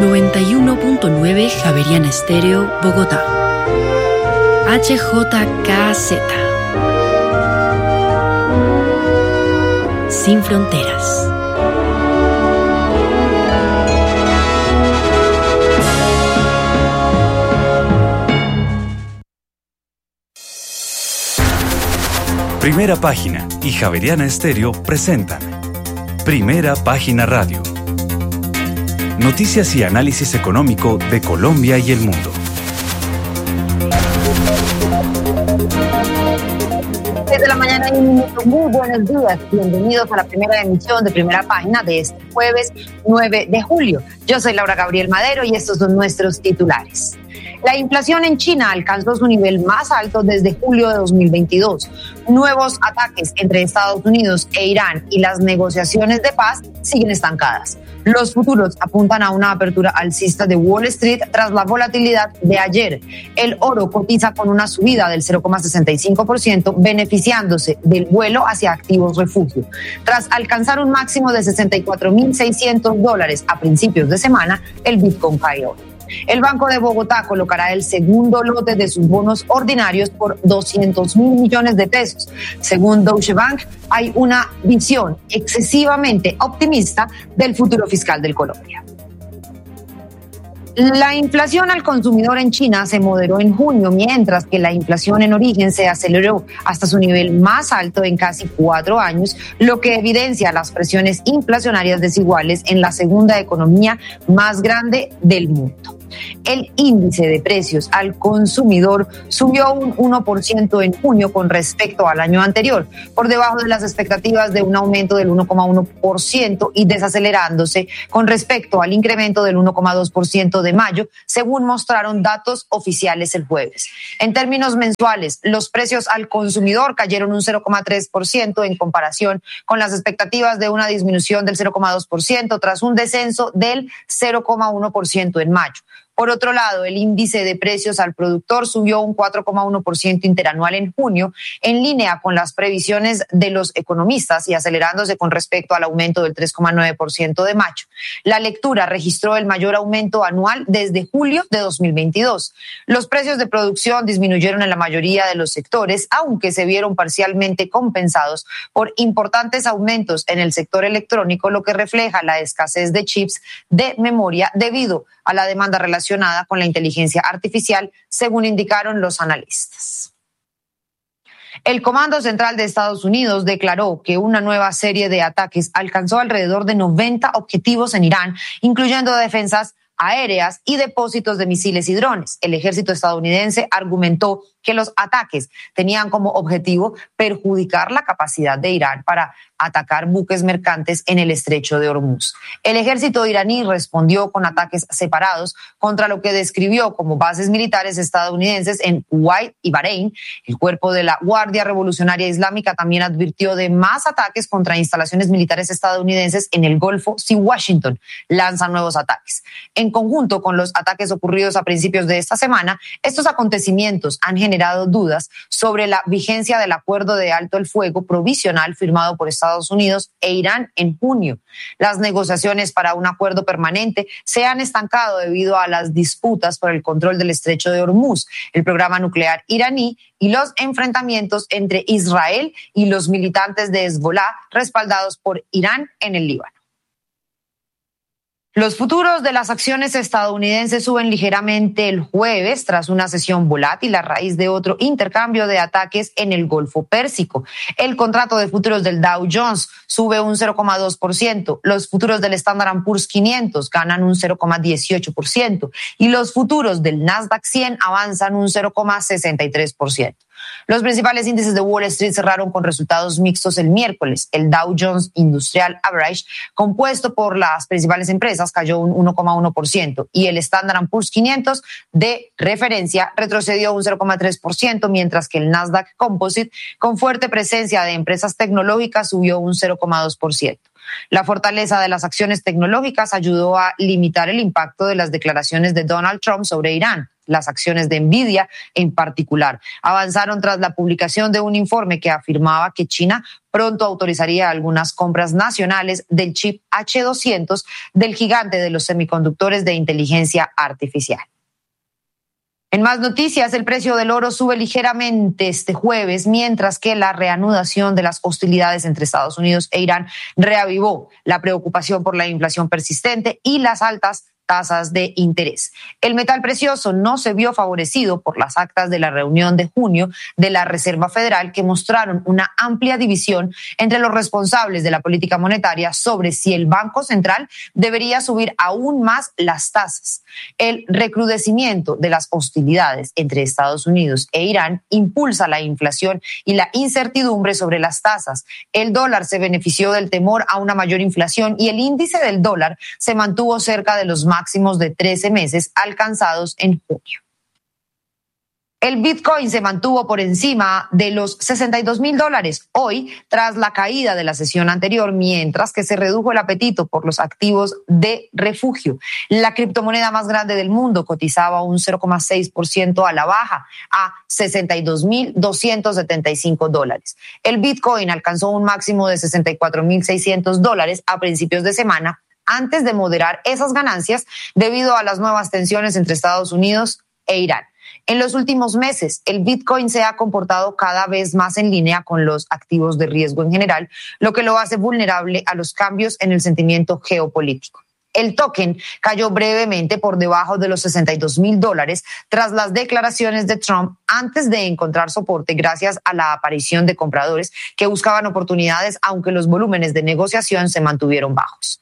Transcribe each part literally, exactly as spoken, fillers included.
noventa y uno punto nueve Javeriana Estéreo, Bogotá. H J K Z. Sin fronteras. Primera Página y Javeriana Estéreo presentan Primera Página Radio. Noticias y análisis económico de Colombia y el mundo. Desde la mañana y un minuto, muy buenos días. Bienvenidos a la primera emisión de Primera Página de este jueves nueve de julio. Yo soy Laura Gabriel Madero y estos son nuestros titulares. La inflación en China alcanzó su nivel más alto desde julio de dos mil veintidós. Nuevos ataques entre Estados Unidos e Irán y las negociaciones de paz siguen estancadas. Los futuros apuntan a una apertura alcista de Wall Street tras la volatilidad de ayer. El oro cotiza con una subida del cero coma sesenta y cinco por ciento, beneficiándose del vuelo hacia activos refugio. Tras alcanzar un máximo de sesenta y cuatro mil seiscientos dólares a principios de semana, el Bitcoin cae hoy. El Banco de Bogotá colocará el segundo lote de sus bonos ordinarios por doscientos mil millones de pesos. Según Deutsche Bank, hay una visión excesivamente optimista del futuro fiscal de Colombia. La inflación al consumidor en China se moderó en junio, mientras que la inflación en origen se aceleró hasta su nivel más alto en casi cuatro años, lo que evidencia las presiones inflacionarias desiguales en la segunda economía más grande del mundo. El índice de precios al consumidor subió un uno por ciento en junio con respecto al año anterior, por debajo de las expectativas de un aumento del uno coma uno por ciento y desacelerándose con respecto al incremento del uno coma dos por ciento de mayo, según mostraron datos oficiales el jueves. En términos mensuales, los precios al consumidor cayeron un cero coma tres por ciento en comparación con las expectativas de una disminución del cero coma dos por ciento tras un descenso del cero coma uno por ciento en mayo. Por otro lado, el índice de precios al productor subió un cuatro coma uno por ciento interanual en junio, en línea con las previsiones de los economistas y acelerándose con respecto al aumento del tres coma nueve por ciento de mayo. La lectura registró el mayor aumento anual desde julio de dos mil veintidós. Los precios de producción disminuyeron en la mayoría de los sectores, aunque se vieron parcialmente compensados por importantes aumentos en el sector electrónico, lo que refleja la escasez de chips de memoria debido a la demanda relacionada con la inteligencia artificial, según indicaron los analistas. El Comando Central de Estados Unidos declaró que una nueva serie de ataques alcanzó alrededor de noventa objetivos en Irán, incluyendo defensas aéreas y depósitos de misiles y drones. El ejército estadounidense argumentó que los ataques tenían como objetivo perjudicar la capacidad de Irán para atacar buques mercantes en el estrecho de Hormuz. El ejército iraní respondió con ataques separados contra lo que describió como bases militares estadounidenses en Kuwait y Bahrein. El cuerpo de la Guardia Revolucionaria Islámica también advirtió de más ataques contra instalaciones militares estadounidenses en el Golfo si Washington lanza nuevos ataques. En conjunto con los ataques ocurridos a principios de esta semana, estos acontecimientos han generado dudas sobre la vigencia del acuerdo de alto el fuego provisional firmado por Estados Unidos e Irán en junio. Las negociaciones para un acuerdo permanente se han estancado debido a las disputas por el control del estrecho de Hormuz, el programa nuclear iraní y los enfrentamientos entre Israel y los militantes de Hezbollah respaldados por Irán en el Líbano. Los futuros de las acciones estadounidenses suben ligeramente el jueves tras una sesión volátil a raíz de otro intercambio de ataques en el Golfo Pérsico. El contrato de futuros del Dow Jones sube un cero coma dos por ciento, los futuros del Standard and Poor's quinientos ganan un cero coma dieciocho por ciento y los futuros del Nasdaq cien avanzan un cero coma sesenta y tres por ciento. Los principales índices de Wall Street cerraron con resultados mixtos el miércoles. El Dow Jones Industrial Average, compuesto por las principales empresas, cayó un uno coma uno por ciento y el Standard and Poor's quinientos de referencia retrocedió un cero coma tres por ciento, mientras que el Nasdaq Composite, con fuerte presencia de empresas tecnológicas, subió un cero coma dos por ciento. La fortaleza de las acciones tecnológicas ayudó a limitar el impacto de las declaraciones de Donald Trump sobre Irán. Las acciones de Nvidia en particular avanzaron tras la publicación de un informe que afirmaba que China pronto autorizaría algunas compras nacionales del chip H doscientos del gigante de los semiconductores de inteligencia artificial. En más noticias, el precio del oro sube ligeramente este jueves, mientras que la reanudación de las hostilidades entre Estados Unidos e Irán reavivó la preocupación por la inflación persistente y las altas tasas de interés. El metal precioso no se vio favorecido por las actas de la reunión de junio de la Reserva Federal, que mostraron una amplia división entre los responsables de la política monetaria sobre si el Banco Central debería subir aún más las tasas. El recrudecimiento de las hostilidades entre Estados Unidos e Irán impulsa la inflación y la incertidumbre sobre las tasas. El dólar se benefició del temor a una mayor inflación y el índice del dólar se mantuvo cerca de los máximos de trece meses alcanzados en junio. El Bitcoin se mantuvo por encima de los sesenta y dos mil dólares hoy tras la caída de la sesión anterior, mientras que se redujo el apetito por los activos de refugio. La criptomoneda más grande del mundo cotizaba un cero coma seis por ciento a la baja a sesenta y dos mil doscientos setenta y cinco dólares. El Bitcoin alcanzó un máximo de sesenta y cuatro mil seiscientos dólares a principios de semana, antes de moderar esas ganancias debido a las nuevas tensiones entre Estados Unidos e Irán. En los últimos meses, el Bitcoin se ha comportado cada vez más en línea con los activos de riesgo en general, lo que lo hace vulnerable a los cambios en el sentimiento geopolítico. El token cayó brevemente por debajo de los sesenta y dos mil dólares tras las declaraciones de Trump, antes de encontrar soporte gracias a la aparición de compradores que buscaban oportunidades, aunque los volúmenes de negociación se mantuvieron bajos.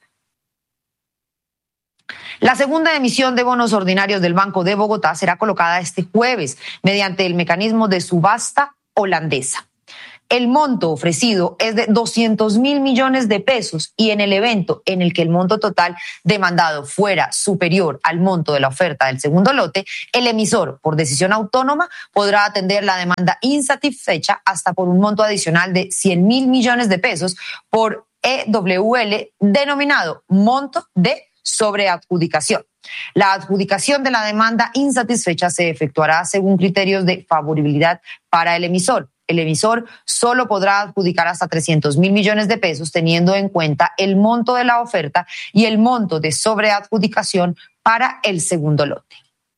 La segunda emisión de bonos ordinarios del Banco de Bogotá será colocada este jueves mediante el mecanismo de subasta holandesa. El monto ofrecido es de doscientos mil millones de pesos y en el evento en el que el monto total demandado fuera superior al monto de la oferta del segundo lote, el emisor, por decisión autónoma, podrá atender la demanda insatisfecha hasta por un monto adicional de cien mil millones de pesos por E W L, denominado monto de sobreadjudicación. La adjudicación de la demanda insatisfecha se efectuará según criterios de favorabilidad para el emisor. El emisor solo podrá adjudicar hasta trescientos mil millones de pesos, teniendo en cuenta el monto de la oferta y el monto de sobreadjudicación para el segundo lote.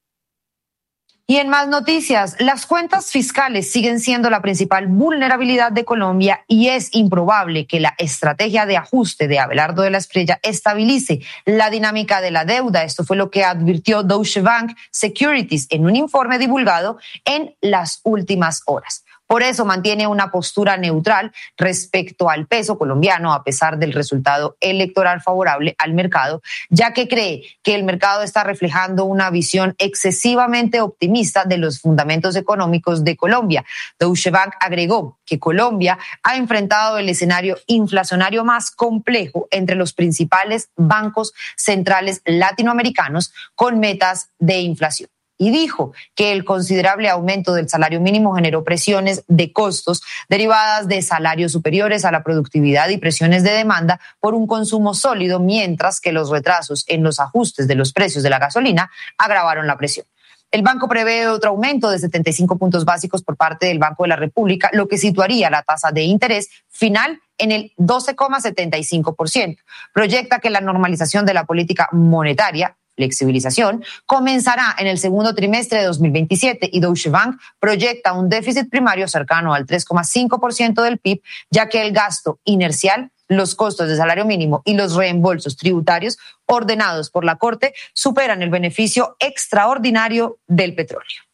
Y en más noticias, las cuentas fiscales siguen siendo la principal vulnerabilidad de Colombia y es improbable que la estrategia de ajuste de Abelardo de la Espriella estabilice la dinámica de la deuda. Esto fue lo que advirtió Deutsche Bank Securities en un informe divulgado en las últimas horas. Por eso mantiene una postura neutral respecto al peso colombiano a pesar del resultado electoral favorable al mercado, ya que cree que el mercado está reflejando una visión excesivamente optimista de los fundamentos económicos de Colombia. Deutsche Bank agregó que Colombia ha enfrentado el escenario inflacionario más complejo entre los principales bancos centrales latinoamericanos con metas de inflación. Y dijo que el considerable aumento del salario mínimo generó presiones de costos derivadas de salarios superiores a la productividad y presiones de demanda por un consumo sólido, mientras que los retrasos en los ajustes de los precios de la gasolina agravaron la presión. El banco prevé otro aumento de setenta y cinco puntos básicos por parte del Banco de la República, lo que situaría la tasa de interés final en el doce coma setenta y cinco por ciento. Proyecta que la normalización de la política monetaria, flexibilización, comenzará en el segundo trimestre de dos mil veintisiete y Deutsche Bank proyecta un déficit primario cercano al tres coma cinco por ciento del P I B, ya que el gasto inercial, los costos de salario mínimo y los reembolsos tributarios ordenados por la Corte superan el beneficio extraordinario del petróleo.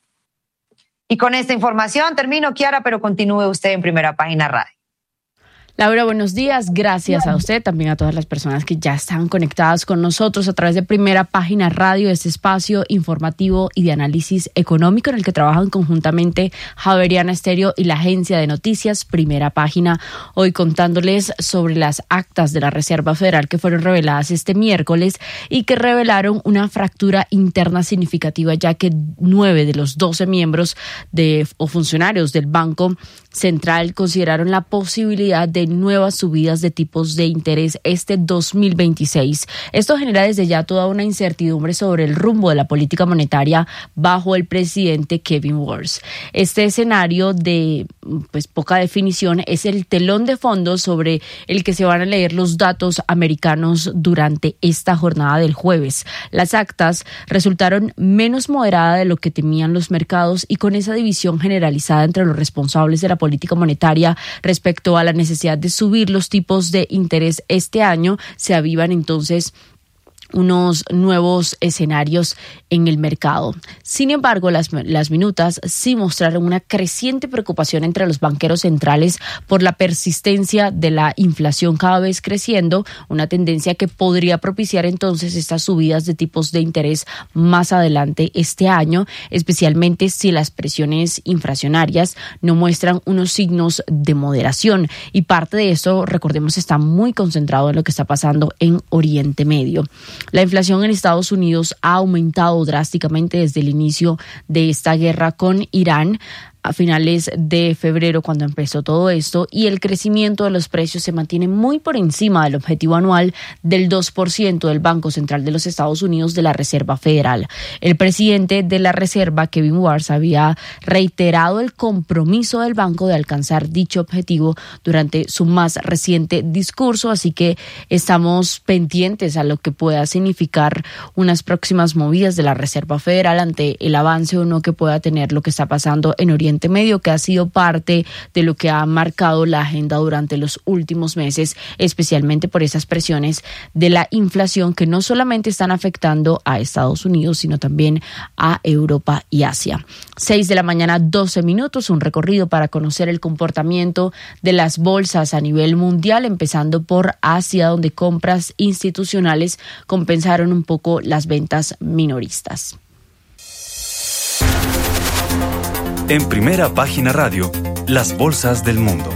Y con esta información termino, Kiara, pero continúe usted en Primera Página Radio. Laura, buenos días. Gracias a usted, también a todas las personas que ya están conectadas con nosotros a través de Primera Página Radio, este espacio informativo y de análisis económico en el que trabajan conjuntamente Javeriana Estéreo y la agencia de noticias Primera Página. Hoy contándoles sobre las actas de la Reserva Federal que fueron reveladas este miércoles y que revelaron una fractura interna significativa, ya que nueve de los doce miembros de, o funcionarios del banco Central consideraron la posibilidad de nuevas subidas de tipos de interés este dos mil veintiséis. Esto genera desde ya toda una incertidumbre sobre el rumbo de la política monetaria bajo el presidente Kevin Warsh. Este escenario de pues poca definición es el telón de fondo sobre el que se van a leer los datos americanos durante esta jornada del jueves. Las actas resultaron menos moderadas de lo que temían los mercados y con esa división generalizada entre los responsables de la política monetaria respecto a la necesidad de subir los tipos de interés este año, se avivan entonces unos nuevos escenarios en el mercado. Sin embargo, las, las minutas sí mostraron una creciente preocupación entre los banqueros centrales por la persistencia de la inflación cada vez creciendo, una tendencia que podría propiciar entonces estas subidas de tipos de interés más adelante este año, especialmente si las presiones inflacionarias no muestran unos signos de moderación. Y parte de esto, recordemos, está muy concentrado en lo que está pasando en Oriente Medio. La inflación en Estados Unidos ha aumentado drásticamente desde el inicio de esta guerra con Irán a finales de febrero, cuando empezó todo esto, y el crecimiento de los precios se mantiene muy por encima del objetivo anual del dos por ciento del Banco Central de los Estados Unidos de la Reserva Federal. El presidente de la Reserva, Kevin Warsh, había reiterado el compromiso del banco de alcanzar dicho objetivo durante su más reciente discurso, así que estamos pendientes a lo que pueda significar unas próximas movidas de la Reserva Federal ante el avance o no que pueda tener lo que está pasando en Oriente Medio, que ha sido parte de lo que ha marcado la agenda durante los últimos meses, especialmente por esas presiones de la inflación que no solamente están afectando a Estados Unidos, sino también a Europa y Asia. seis de la mañana, doce minutos, un recorrido para conocer el comportamiento de las bolsas a nivel mundial, empezando por Asia, donde compras institucionales compensaron un poco las ventas minoristas. En Primera Página Radio, las bolsas del mundo.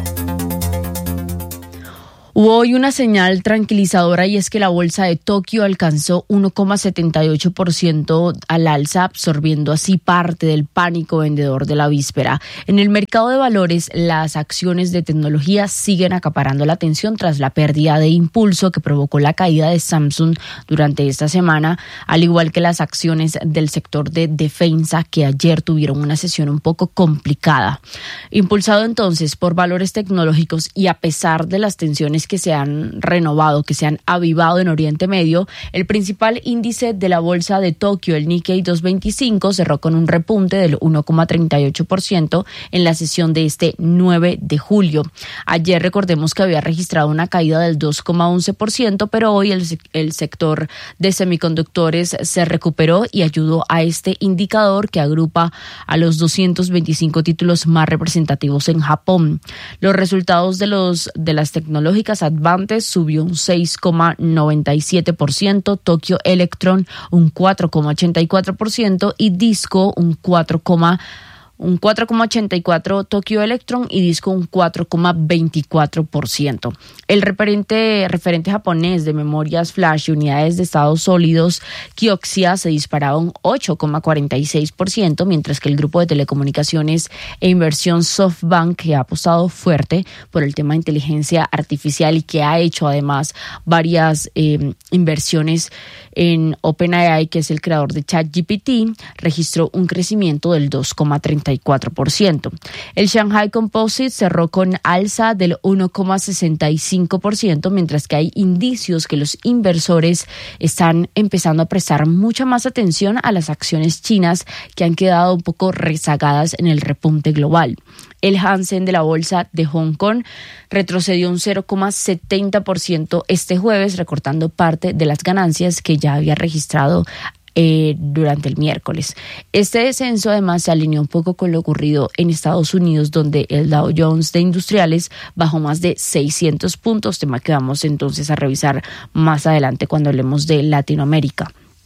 Hubo hoy una señal tranquilizadora y es que la bolsa de Tokio alcanzó uno coma setenta y ocho por ciento al alza, absorbiendo así parte del pánico vendedor de la víspera. En el mercado de valores, las acciones de tecnología siguen acaparando la atención tras la pérdida de impulso que provocó la caída de Samsung durante esta semana, al igual que las acciones del sector de defensa, que ayer tuvieron una sesión un poco complicada. Impulsado entonces por valores tecnológicos y a pesar de las tensiones que se han renovado, que se han avivado en Oriente Medio, el principal índice de la bolsa de Tokio, el Nikkei doscientos veinticinco, cerró con un repunte del uno coma treinta y ocho por ciento en la sesión de este nueve de julio. Ayer recordemos que había registrado una caída del dos coma once por ciento, pero hoy el, el sector de semiconductores se recuperó y ayudó a este indicador que agrupa a los doscientos veinticinco títulos más representativos en Japón. Los resultados de los de las tecnológicas Advantes subió un seis coma noventa y siete por ciento, Tokyo Electron un cuatro coma ochenta y cuatro por ciento y Disco un cuatro coma un cuatro coma ochenta y cuatro por ciento Tokyo Electron y Disco un cuatro coma veinticuatro por ciento. El referente, referente japonés de memorias flash y unidades de estados sólidos, Kioxia, se disparaba un ocho coma cuarenta y seis por ciento, mientras que el grupo de telecomunicaciones e inversión SoftBank, que ha apostado fuerte por el tema de inteligencia artificial y que ha hecho además varias eh, inversiones en OpenAI, que es el creador de ChatGPT, registró un crecimiento del dos coma treinta y cuatro por ciento. El Shanghai Composite cerró con alza del uno coma sesenta y cinco por ciento, mientras que hay indicios que los inversores están empezando a prestar mucha más atención a las acciones chinas que han quedado un poco rezagadas en el repunte global. El Hansen de la bolsa de Hong Kong retrocedió un cero coma setenta por ciento este jueves, recortando parte de las ganancias que ya había registrado Eh, durante el miércoles. Este descenso además se alineó un poco con lo ocurrido en Estados Unidos, donde el Dow Jones de industriales bajó más de seiscientos puntos, tema que vamos entonces a revisar más adelante cuando hablemos de Latinoamérica.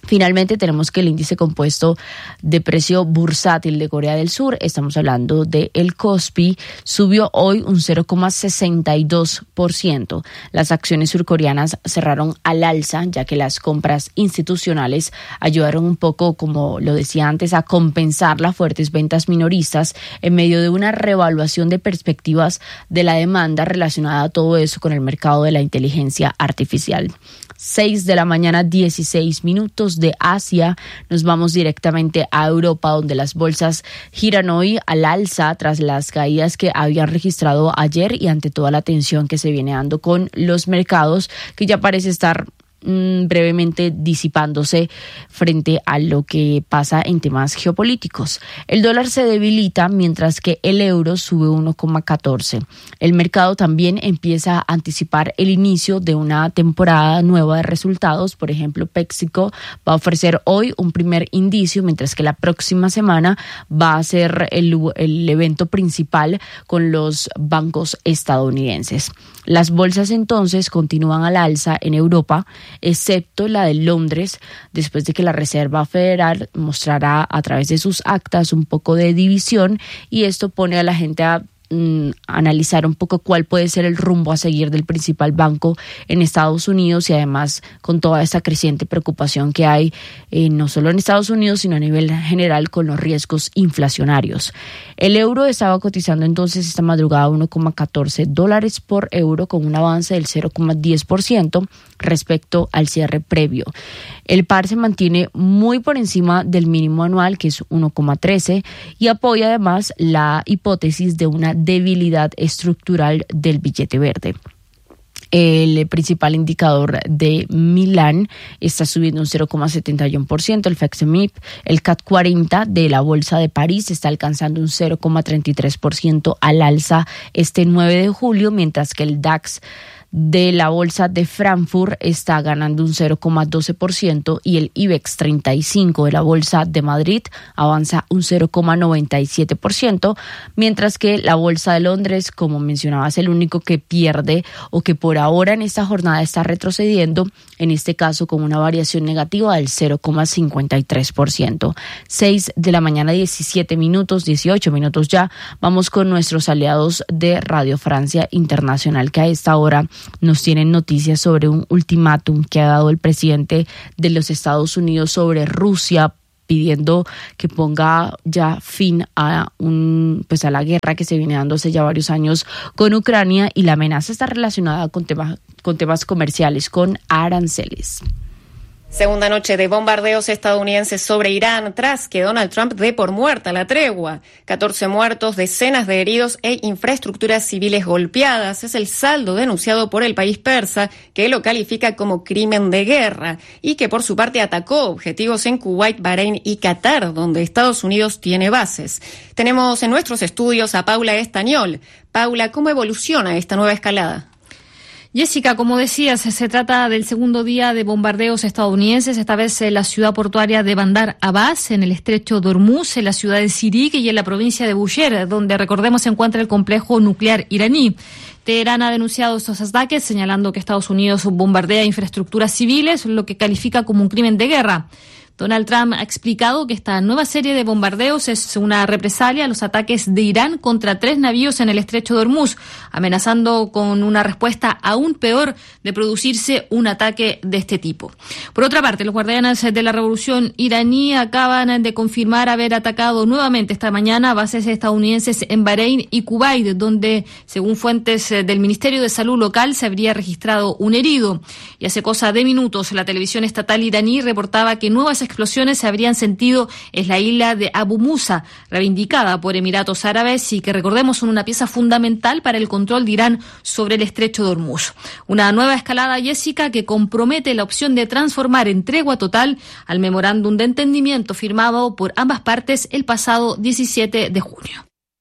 Finalmente tenemos que el índice compuesto de precio bursátil de Corea del Sur, estamos hablando del Kospi, subió hoy un cero coma sesenta y dos por ciento. Las acciones surcoreanas cerraron al alza, ya que las compras institucionales ayudaron un poco, como lo decía antes, a compensar las fuertes ventas minoristas en medio de una reevaluación de perspectivas de la demanda relacionada a todo eso con el mercado de la inteligencia artificial. seis de la mañana, dieciséis minutos de Asia. Nos vamos directamente a Europa, donde las bolsas giran hoy al alza tras las caídas que habían registrado ayer y ante toda la tensión que se viene dando con los mercados, que ya parece estar brevemente disipándose frente a lo que pasa en temas geopolíticos. El dólar se debilita mientras que el euro sube uno coma catorce. El mercado también empieza a anticipar el inicio de una temporada nueva de resultados. Por ejemplo, PepsiCo va a ofrecer hoy un primer indicio, mientras que la próxima semana va a ser el, el evento principal con los bancos estadounidenses. Las bolsas entonces continúan al alza en Europa, excepto la de Londres, después de que la Reserva Federal mostrará a través de sus actas un poco de división, y esto pone a la gente a mm, analizar un poco cuál puede ser el rumbo a seguir del principal banco en Estados Unidos, y además con toda esta creciente preocupación que hay eh, no solo en Estados Unidos sino a nivel general con los riesgos inflacionarios. El euro estaba cotizando entonces esta madrugada uno coma catorce dólares por euro, con un avance del cero coma diez por ciento respecto al cierre previo. El par se mantiene muy por encima del mínimo anual, que es uno coma trece, y apoya además la hipótesis de una debilidad estructural del billete verde. El principal indicador de Milán está subiendo un cero coma setenta y uno por ciento, el FTSE, el C A C cuarenta de la Bolsa de París está alcanzando un cero coma treinta y tres por ciento al alza este nueve de julio, mientras que el DAX de la Bolsa de Frankfurt está ganando un cero coma doce por ciento y el IBEX treinta y cinco de la Bolsa de Madrid avanza un cero coma noventa y siete por ciento, mientras que la Bolsa de Londres, como mencionaba, es el único que pierde o que por ahora en esta jornada está retrocediendo, en este caso con una variación negativa del cero coma cincuenta y tres por ciento. seis de la mañana, diecisiete minutos, dieciocho minutos ya. Vamos con nuestros aliados de Radio Francia Internacional, que a esta hora nos tienen noticias sobre un ultimátum que ha dado el presidente de los Estados Unidos sobre Rusia, pidiendo que ponga ya fin a un pues a la guerra que se viene dando hace ya varios años con Ucrania, y la amenaza está relacionada con temas con temas comerciales, con aranceles. Segunda noche de bombardeos estadounidenses sobre Irán tras que Donald Trump dé por muerta la tregua. catorce muertos, decenas de heridos e infraestructuras civiles golpeadas. Es el saldo denunciado por el país persa, que lo califica como crimen de guerra y que por su parte atacó objetivos en Kuwait, Bahrein y Qatar, donde Estados Unidos tiene bases. Tenemos en nuestros estudios a Paula Estañol. Paula, ¿cómo evoluciona esta nueva escalada? Jessica, como decías, se trata del segundo día de bombardeos estadounidenses, esta vez en la ciudad portuaria de Bandar Abbas, en el estrecho de Hormuz, en la ciudad de Sirik y en la provincia de Bushehr, donde, recordemos, se encuentra el complejo nuclear iraní. Teherán ha denunciado estos ataques, señalando que Estados Unidos bombardea infraestructuras civiles, lo que califica como un crimen de guerra. Donald Trump ha explicado que esta nueva serie de bombardeos es una represalia a los ataques de Irán contra tres navíos en el estrecho de Hormuz, amenazando con una respuesta aún peor de producirse un ataque de este tipo. Por otra parte, los guardianes de la revolución iraní acaban de confirmar haber atacado nuevamente esta mañana bases estadounidenses en Bahrein y Kuwait, donde, según fuentes del Ministerio de Salud local, se habría registrado un herido. Y hace cosa de minutos, la televisión estatal iraní reportaba que nuevas explosiones se habrían sentido en la isla de Abu Musa, reivindicada por Emiratos Árabes y que, recordemos, son una pieza fundamental para el control de Irán sobre el estrecho de Hormuz. Una nueva escalada, Jessica, que compromete la opción de transformar en tregua total al memorándum de entendimiento firmado por ambas partes el pasado diecisiete de junio.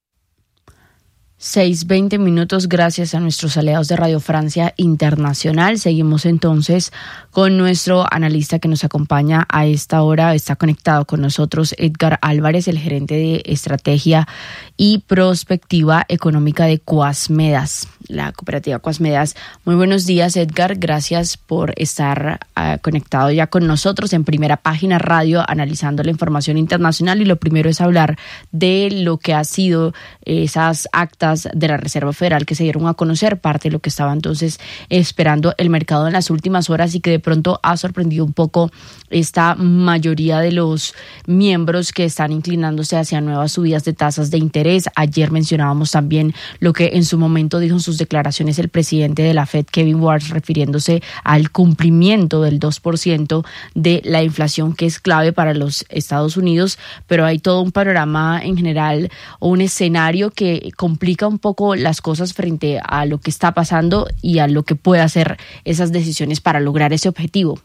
seis veinte minutos, gracias a nuestros aliados de Radio Francia Internacional. Seguimos entonces con nuestro analista que nos acompaña a esta hora. Está conectado con nosotros Edgar Álvarez, el gerente de estrategia y prospectiva económica de Coasmedas. la cooperativa Cuasmedas. Muy buenos días, Edgar. Gracias por estar uh, conectado ya con nosotros en Primera Página Radio, analizando la información internacional. Y lo primero es hablar de lo que ha sido esas actas de la Reserva Federal que se dieron a conocer, parte de lo que estaba entonces esperando el mercado en las últimas horas y que de pronto ha sorprendido un poco esta mayoría de los miembros que están inclinándose hacia nuevas subidas de tasas de interés. Ayer mencionábamos también lo que en su momento dijo en sus declaraciones el presidente de la Fed, Kevin Warsh, refiriéndose al cumplimiento del dos por ciento de la inflación, que es clave para los Estados Unidos, pero hay todo un panorama en general o un escenario que complica un poco las cosas frente a lo que está pasando y a lo que puede hacer esas decisiones para lograr ese objetivo.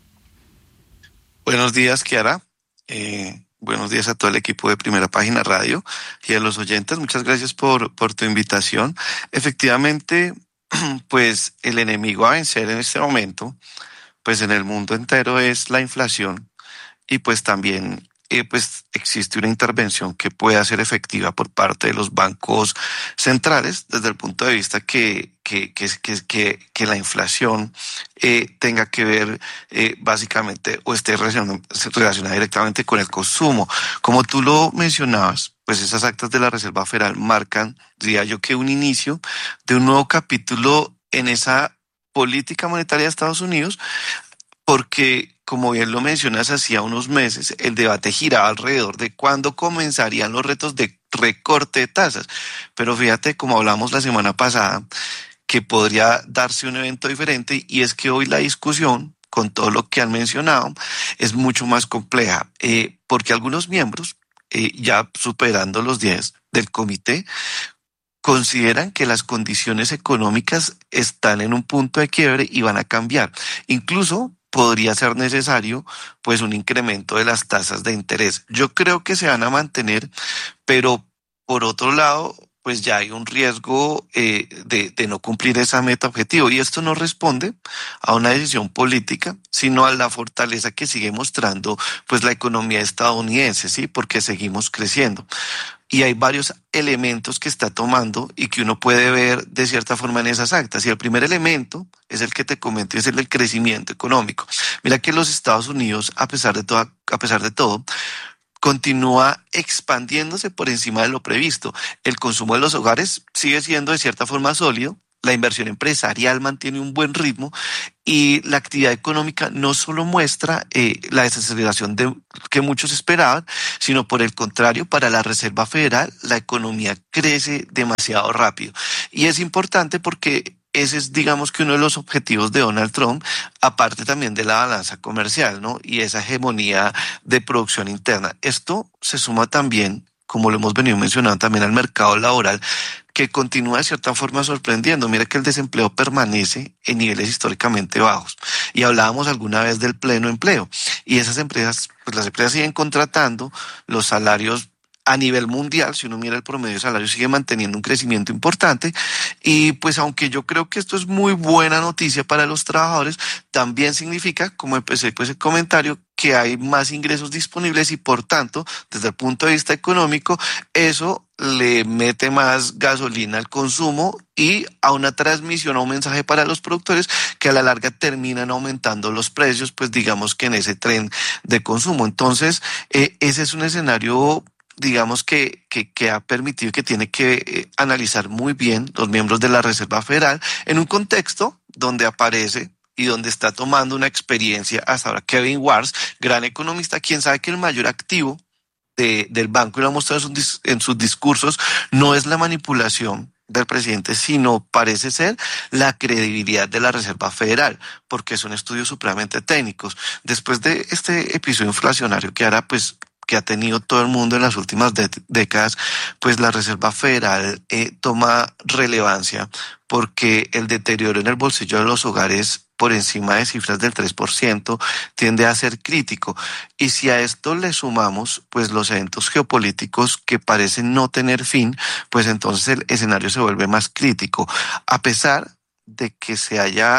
Buenos días, Kiara. Eh, buenos días a todo el equipo de Primera Página Radio y a los oyentes. Muchas gracias por, por tu invitación. Efectivamente, pues el enemigo a vencer en este momento, pues en el mundo entero es la inflación y pues también eh, pues existe una intervención que pueda ser efectiva por parte de los bancos centrales desde el punto de vista que que que que que, que la inflación eh, tenga que ver eh, básicamente o esté relacionada, relacionada directamente con el consumo. Como tú lo mencionabas, pues esas actas de la Reserva Federal marcan, diría yo, que un inicio de un nuevo capítulo en esa política monetaria de Estados Unidos, porque, como bien lo mencionas, hacía unos meses el debate giraba alrededor de cuándo comenzarían los retos de recorte de tasas. Pero fíjate, como hablamos la semana pasada, que podría darse un evento diferente, y es que hoy la discusión, con todo lo que han mencionado, es mucho más compleja, eh, porque algunos miembros, eh, ya superando los diez del comité, consideran que las condiciones económicas están en un punto de quiebre y van a cambiar. Incluso podría ser necesario pues un incremento de las tasas de interés. Yo creo que se van a mantener, pero por otro lado, pues ya hay un riesgo eh, de, de no cumplir esa meta objetivo. Y esto no responde a una decisión política, sino a la fortaleza que sigue mostrando pues la economía estadounidense, ¿sí? Porque seguimos creciendo. Y hay varios elementos que está tomando y que uno puede ver de cierta forma en esas actas. Y el primer elemento es el que te comento, es el del crecimiento económico. Mira que los Estados Unidos, a pesar de todo, a pesar de todo, continúa expandiéndose por encima de lo previsto. El consumo de los hogares sigue siendo de cierta forma sólido. La inversión empresarial mantiene un buen ritmo y la actividad económica no solo muestra eh, la desaceleración de, que muchos esperaban, sino por el contrario, para la Reserva Federal, la economía crece demasiado rápido. Y es importante porque ese es, digamos, que uno de los objetivos de Donald Trump, aparte también de la balanza comercial, ¿no? Y esa hegemonía de producción interna. Esto se suma también, como lo hemos venido mencionando, también al mercado laboral, que continúa de cierta forma sorprendiendo. Mira que el desempleo permanece en niveles históricamente bajos. Y hablábamos alguna vez del pleno empleo. Y esas empresas, pues las empresas siguen contratando, los salarios a nivel mundial, si uno mira el promedio de salario, sigue manteniendo un crecimiento importante. Y pues aunque yo creo que esto es muy buena noticia para los trabajadores, también significa, como empecé pues el comentario, que hay más ingresos disponibles y por tanto, desde el punto de vista económico, eso le mete más gasolina al consumo y a una transmisión, a un mensaje para los productores que a la larga terminan aumentando los precios, pues digamos que en ese tren de consumo. Entonces, eh, ese es un escenario, digamos que, que, que ha permitido y que tiene que eh, analizar muy bien los miembros de la Reserva Federal en un contexto donde aparece y donde está tomando una experiencia hasta ahora Kevin Warsh, gran economista, quien sabe que el mayor activo de, del banco, y lo ha mostrado en sus, en sus discursos, no es la manipulación del presidente, sino parece ser la credibilidad de la Reserva Federal, porque son estudios supremamente técnicos. Después de este episodio inflacionario que ahora pues que ha tenido todo el mundo en las últimas de- décadas, pues la Reserva Federal eh, toma relevancia porque el deterioro en el bolsillo de los hogares por encima de cifras del tres por ciento tiende a ser crítico. Y si a esto le sumamos pues los eventos geopolíticos que parecen no tener fin, pues entonces el escenario se vuelve más crítico. A pesar de que se haya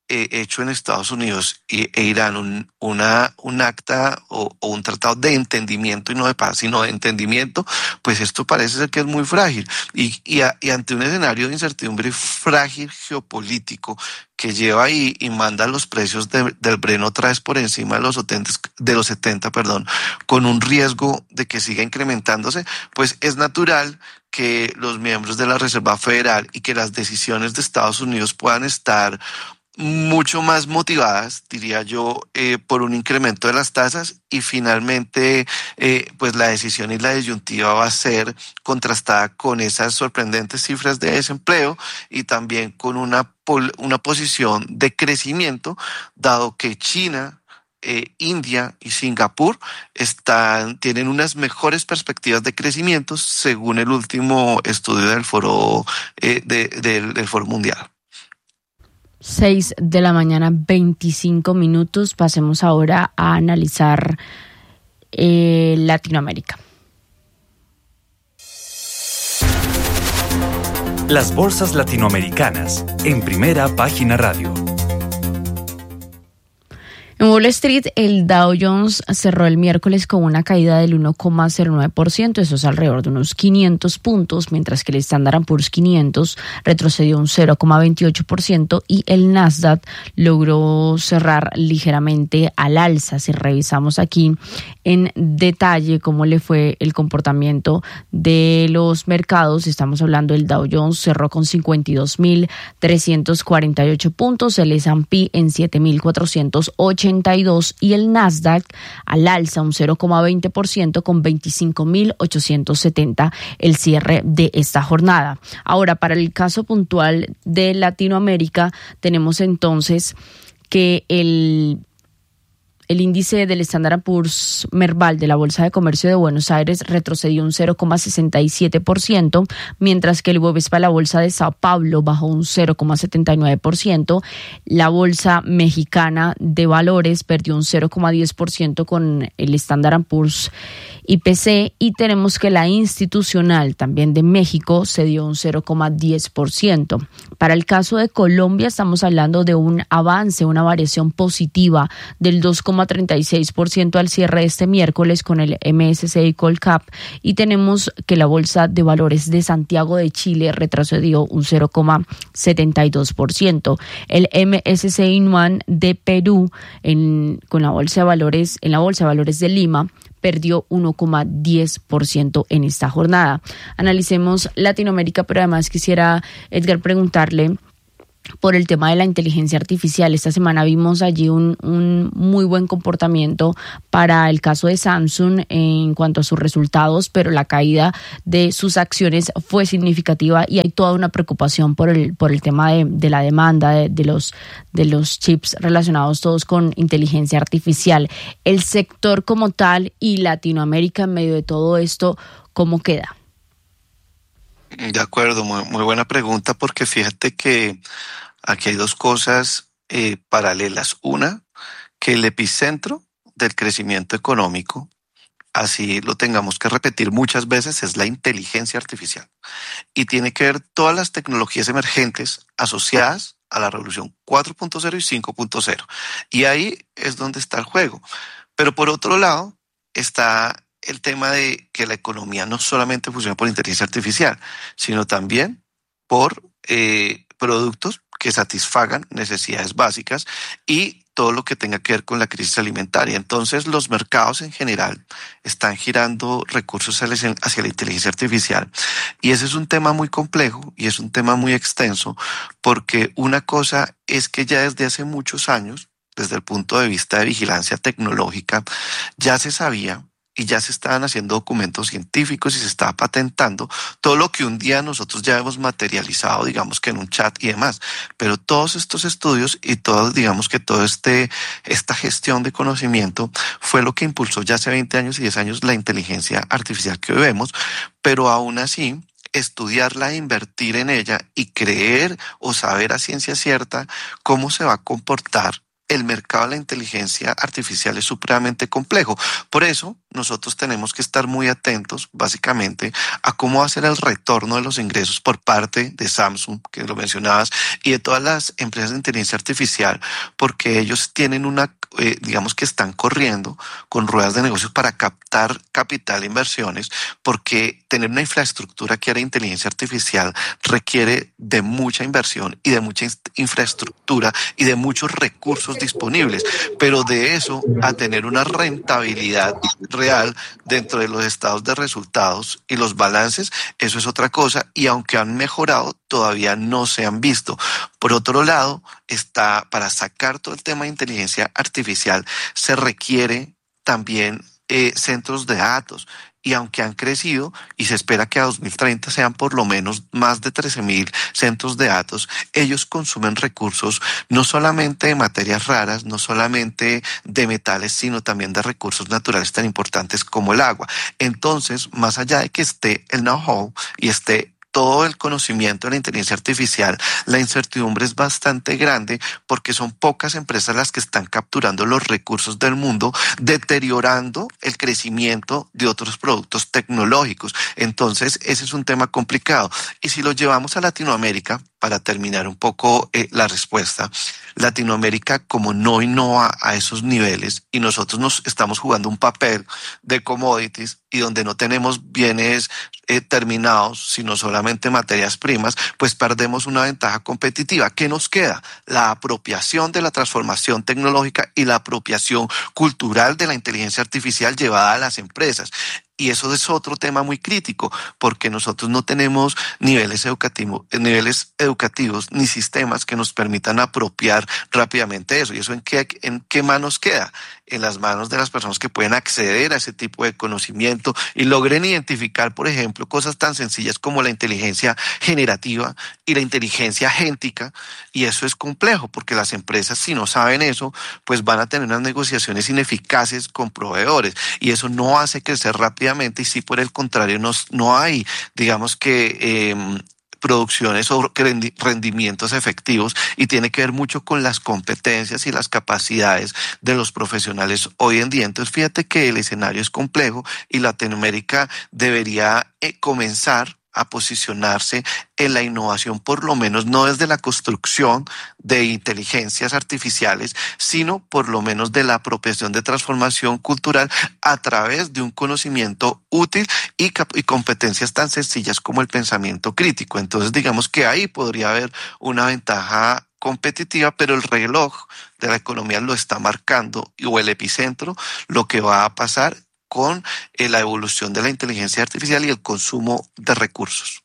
eh, hecho en Estados Unidos e, e Irán un, una, un acta o, o un tratado de entendimiento y no de paz, sino de entendimiento, pues esto parece ser que es muy frágil. Y, y, a, y ante un escenario de incertidumbre frágil geopolítico que lleva ahí y manda los precios de, del Brent otra vez por encima de los setenta, de los setenta, perdón, con un riesgo de que siga incrementándose, pues es natural que los miembros de la Reserva Federal y que las decisiones de Estados Unidos puedan estar mucho más motivadas, diría yo, eh, por un incremento de las tasas, y finalmente eh, pues la decisión y la disyuntiva va a ser contrastada con esas sorprendentes cifras de desempleo y también con una, pol- una posición de crecimiento, dado que China, eh, India y Singapur están, tienen unas mejores perspectivas de crecimiento según el último estudio del Foro, eh, de, del, del Foro Mundial. seis de la mañana, veinticinco minutos. Pasemos ahora a analizar eh, Latinoamérica. Las bolsas latinoamericanas en Primera Página Radio. En Wall Street, el Dow Jones cerró el miércoles con una caída del uno coma cero nueve por ciento, eso es alrededor de unos quinientos puntos, mientras que el Standard and Poor's quinientos retrocedió un cero coma veintiocho por ciento y el Nasdaq logró cerrar ligeramente al alza. Si revisamos aquí en detalle cómo le fue el comportamiento de los mercados, estamos hablando del Dow Jones cerró con cincuenta y dos mil trescientos cuarenta y ocho puntos, el S and P en siete mil cuatrocientos ochenta y dos y el Nasdaq al alza un cero coma veinte por ciento con veinticinco mil ochocientos setenta el cierre de esta jornada. Ahora, para el caso puntual de Latinoamérica, tenemos entonces que el El índice del Standard and Poor's Merval de la Bolsa de Comercio de Buenos Aires retrocedió un cero coma sesenta y siete por ciento, mientras que el Bovespa de la Bolsa de Sao Paulo bajó un cero coma setenta y nueve por ciento. La Bolsa Mexicana de Valores perdió un cero coma diez por ciento con el Standard and Poor's I P C, y tenemos que la institucional también de México se dio un cero coma diez por ciento. Para el caso de Colombia estamos hablando de un avance, una variación positiva del dos coma treinta y seis por ciento al cierre de este miércoles con el M S C I Colcap, y tenemos que la Bolsa de Valores de Santiago de Chile retrocedió un cero coma setenta y dos por ciento. El M S C I Nuan de Perú en, con la Bolsa de Valores, en la Bolsa de Valores de Lima perdió uno coma diez por ciento en esta jornada. Analicemos Latinoamérica, pero además quisiera, Edgar, preguntarle por el tema de la inteligencia artificial. Esta semana vimos allí un, un muy buen comportamiento para el caso de Samsung en cuanto a sus resultados, pero la caída de sus acciones fue significativa y hay toda una preocupación por el, por el tema de, de la demanda de, de, los, de los chips relacionados todos con inteligencia artificial. El sector como tal y Latinoamérica en medio de todo esto, ¿cómo queda? De acuerdo, muy, muy buena pregunta, porque fíjate que aquí hay dos cosas eh, paralelas. Una, que el epicentro del crecimiento económico, así lo tengamos que repetir muchas veces, es la inteligencia artificial. Y tiene que ver todas las tecnologías emergentes asociadas a la revolución cuatro punto cero y cinco punto cero. Y ahí es donde está el juego. Pero por otro lado, está el tema de que la economía no solamente funciona por inteligencia artificial, sino también por eh, productos que satisfagan necesidades básicas y todo lo que tenga que ver con la crisis alimentaria. Entonces, los mercados en general están girando recursos hacia la inteligencia artificial. Y ese es un tema muy complejo y es un tema muy extenso, porque una cosa es que ya desde hace muchos años, desde el punto de vista de vigilancia tecnológica, ya se sabía y ya se estaban haciendo documentos científicos y se estaba patentando todo lo que un día nosotros ya hemos materializado, digamos que en un chat y demás. Pero todos estos estudios y todos, digamos que toda este, esta gestión de conocimiento fue lo que impulsó ya hace veinte años y diez años la inteligencia artificial que hoy vemos, pero aún así estudiarla e invertir en ella y creer o saber a ciencia cierta cómo se va a comportar el mercado de la inteligencia artificial es supremamente complejo. Por eso, nosotros tenemos que estar muy atentos, básicamente, a cómo va a ser el retorno de los ingresos por parte de Samsung, que lo mencionabas, y de todas las empresas de inteligencia artificial, porque ellos tienen una, eh, digamos que están corriendo con ruedas de negocios para captar capital e inversiones, porque tener una infraestructura que era inteligencia artificial requiere de mucha inversión y de mucha infraestructura y de muchos recursos disponibles, pero de eso a tener una rentabilidad real dentro de los estados de resultados y los balances, eso es otra cosa, y aunque han mejorado, todavía no se han visto. Por otro lado, está para sacar todo el tema de inteligencia artificial se requiere también eh, centros de datos. Y aunque han crecido y se espera que a dos mil treinta sean por lo menos más de trece mil centros de datos, ellos consumen recursos no solamente de materias raras, no solamente de metales, sino también de recursos naturales tan importantes como el agua. Entonces, más allá de que esté el know-how y esté todo el conocimiento de la inteligencia artificial, la incertidumbre es bastante grande porque son pocas empresas las que están capturando los recursos del mundo, deteriorando el crecimiento de otros productos tecnológicos. Entonces, ese es un tema complicado. Y si lo llevamos a Latinoamérica, para terminar un poco eh, la respuesta, Latinoamérica como no innova a esos niveles y nosotros nos estamos jugando un papel de commodities y donde no tenemos bienes eh, terminados, sino solamente materias primas, pues perdemos una ventaja competitiva. ¿Qué nos queda? La apropiación de la transformación tecnológica y la apropiación cultural de la inteligencia artificial llevada a las empresas. Y eso es otro tema muy crítico, porque nosotros no tenemos niveles educativos, niveles educativos ni sistemas que nos permitan apropiar rápidamente eso. ¿Y eso en qué, en qué manos queda? En las manos de las personas que pueden acceder a ese tipo de conocimiento y logren identificar, por ejemplo, cosas tan sencillas como la inteligencia generativa y la inteligencia agéntica. Y eso es complejo, porque las empresas, si no saben eso, pues van a tener unas negociaciones ineficaces con proveedores. Y eso no hace crecer rápidamente. Y si por el contrario no, no hay, digamos que eh, producciones o rendimientos efectivos, y tiene que ver mucho con las competencias y las capacidades de los profesionales hoy en día. Entonces fíjate que el escenario es complejo y Latinoamérica debería eh, comenzar a posicionarse en la innovación, por lo menos no desde la construcción de inteligencias artificiales, sino por lo menos de la apropiación de transformación cultural a través de un conocimiento útil y, y competencias tan sencillas como el pensamiento crítico. Entonces digamos que ahí podría haber una ventaja competitiva, pero el reloj de la economía lo está marcando, o el epicentro, lo que va a pasar con eh, la evolución de la inteligencia artificial y el consumo de recursos.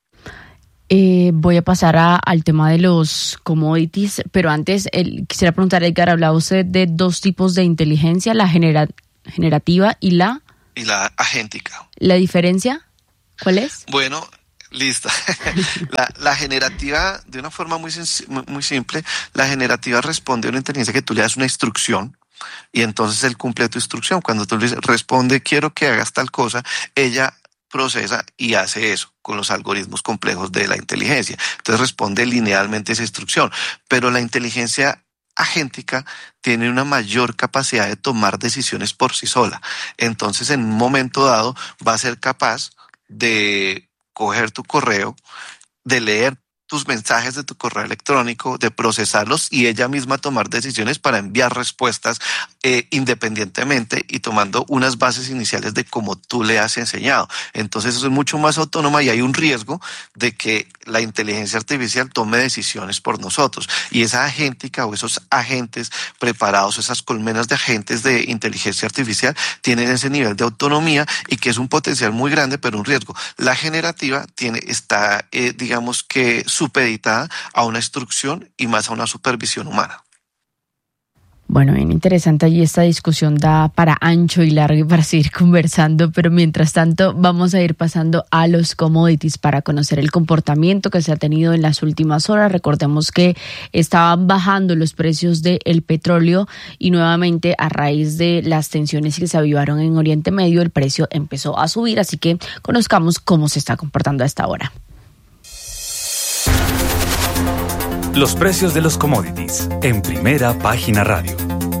Eh, voy a pasar a, al tema de los commodities, pero antes el, quisiera preguntar, Edgar, hablaba usted de dos tipos de inteligencia, la genera, generativa y la... Y la agéntica. ¿La diferencia cuál es? Bueno... Listo. La, la generativa, de una forma muy, muy simple, la generativa responde a una inteligencia que tú le das una instrucción y entonces él cumple tu instrucción. Cuando tú le dices, responde, quiero que hagas tal cosa, ella procesa y hace eso con los algoritmos complejos de la inteligencia. Entonces responde linealmente esa instrucción. Pero la inteligencia agéntica tiene una mayor capacidad de tomar decisiones por sí sola. Entonces, en un momento dado, va a ser capaz de coger tu correo, de leer tus mensajes de tu correo electrónico, de procesarlos y ella misma tomar decisiones para enviar respuestas eh, independientemente y tomando unas bases iniciales de cómo tú le has enseñado. Entonces eso es mucho más autónoma y hay un riesgo de que la inteligencia artificial tome decisiones por nosotros. Y esa agéntica o esos agentes preparados, esas colmenas de agentes de inteligencia artificial tienen ese nivel de autonomía y que es un potencial muy grande, pero un riesgo. La generativa tiene, está, eh, digamos que supeditada a una instrucción y más a una supervisión humana. Bueno, bien interesante allí esta discusión, da para ancho y largo y para seguir conversando, pero mientras tanto vamos a ir pasando a los commodities para conocer el comportamiento que se ha tenido en las últimas horas. Recordemos que estaban bajando los precios del petróleo y nuevamente a raíz de las tensiones que se avivaron en Oriente Medio el precio empezó a subir, así que conozcamos cómo se está comportando a esta hora. Los precios de los commodities en Primera Página Radio.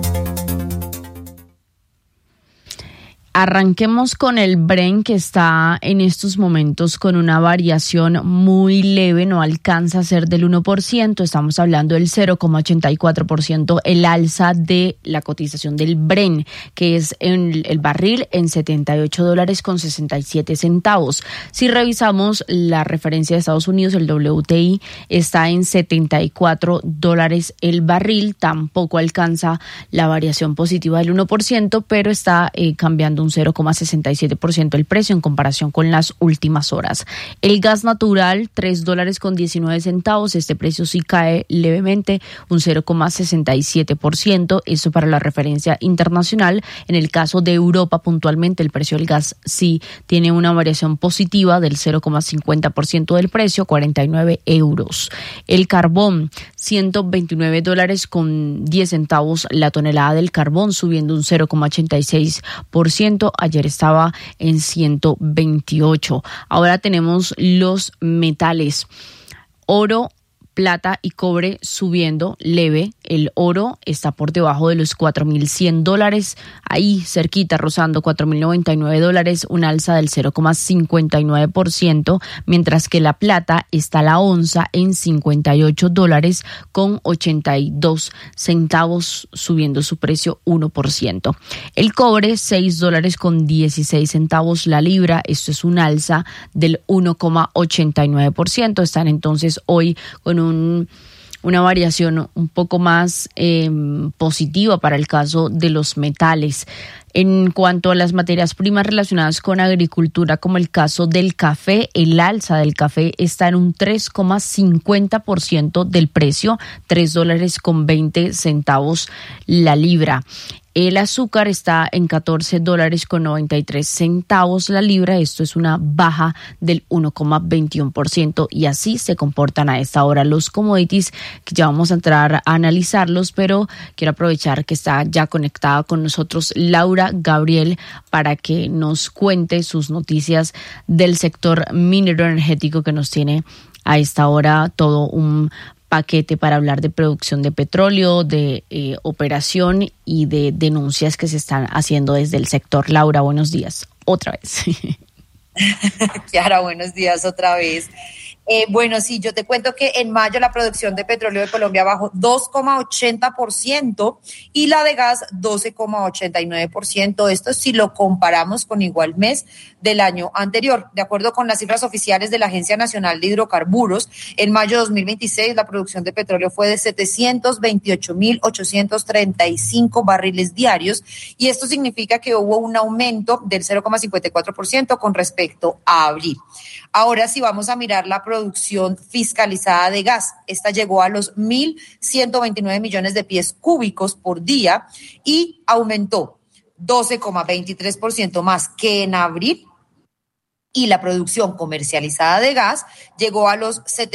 Arranquemos con el Brent, que está en estos momentos con una variación muy leve, no alcanza a ser del uno por ciento, estamos hablando del cero coma ochenta y cuatro por ciento el alza de la cotización del Brent, que es en el barril en setenta y ocho dólares con sesenta y siete centavos. Si revisamos la referencia de Estados Unidos, el W T I está en setenta y cuatro dólares el barril, tampoco alcanza la variación positiva del uno por ciento, pero está eh, cambiando un cero coma sesenta y siete por ciento el precio en comparación con las últimas horas. El gas natural, tres dólares con diecinueve centavos, este precio sí cae levemente, un cero coma sesenta y siete por ciento, eso para la referencia internacional. En el caso de Europa, puntualmente, el precio del gas sí tiene una variación positiva del cero coma cincuenta por ciento del precio, cuarenta y nueve euros. El carbón, ciento veintinueve dólares con diez centavos la tonelada del carbón, subiendo un cero coma ochenta y seis por ciento. Ayer estaba en ciento veintiocho. Ahora tenemos los metales. Oro, plata y cobre subiendo leve. El oro está por debajo de los cuatro mil cien dólares, ahí cerquita, rozando cuatro mil noventa y nueve dólares, un alza del cero coma cincuenta y nueve por ciento, mientras que la plata está a la onza en cincuenta y ocho dólares con ochenta y dos centavos, subiendo su precio uno por ciento. El cobre, seis dólares con dieciséis centavos la libra, esto es un alza del uno coma ochenta y nueve por ciento. Están entonces hoy con un una variación un poco más eh, positiva para el caso de los metales. En cuanto a las materias primas relacionadas con agricultura, como el caso del café, el alza del café está en un tres coma cincuenta por ciento del precio, tres dólares con veinte centavos la libra. El azúcar está en catorce dólares con noventa y tres centavos la libra. Esto es una baja del uno coma veintiuno por ciento y así se comportan a esta hora los commodities, que ya vamos a entrar a analizarlos, pero quiero aprovechar que está ya conectada con nosotros Laura Gabriel para que nos cuente sus noticias del sector minero energético, que nos tiene a esta hora todo un paquete para hablar de producción de petróleo, de eh, operación y de denuncias que se están haciendo desde el sector. Laura, buenos días, otra vez. Kiara, buenos días otra vez. Eh, bueno, sí, yo te cuento que en mayo la producción de petróleo de Colombia bajó dos coma ochenta por ciento y la de gas doce coma ochenta y nueve por ciento. Esto si lo comparamos con igual mes del año anterior. De acuerdo con las cifras oficiales de la Agencia Nacional de Hidrocarburos, en mayo de dos mil veintiséis la producción de petróleo fue de setecientos veintiocho mil ochocientos treinta y cinco barriles diarios y esto significa que hubo un aumento del cero coma cincuenta y cuatro por ciento con respecto a abril. Ahora sí vamos a mirar la producción fiscalizada de gas. Esta llegó a los mil ciento veintinueve millones de pies cúbicos por día y aumentó doce coma veintitrés por ciento más que en abril. Y la producción comercializada de gas llegó a los